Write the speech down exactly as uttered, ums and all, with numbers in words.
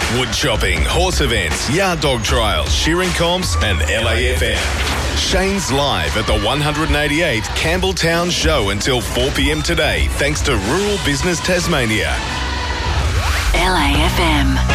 Wood chopping, horse events, yard dog trials, shearing comps and L A F M. Shane's live at the one eighty-eight Campbelltown Show until four p.m. today, thanks to Rural Business Tasmania. L A F M.